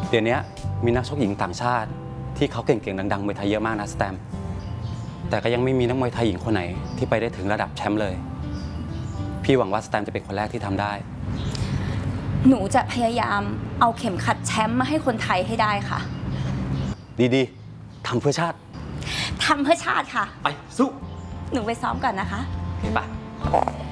เดี๋ยวนี้มีนักชกหญิงต่างชาติที่เขาเก่งๆดังๆมวยไทยเยอะมากนะสแตมแต่ก็ยังไม่มีนักมวยไทยหญิงคนไหนที่ไปได้ถึงระดับแชมป์เลยพี่หวังว่าสแตมจะเป็นคนแรกที่ทำได้หนูจะพยายามเอาเข็มขัดแชมป์มาให้คนไทยให้ได้ค่ะดีๆทำเพื่อชาติทำเพื่อชาติค่ะไปสู้หนูไปซ้อมก่อนนะคะเห็นปะ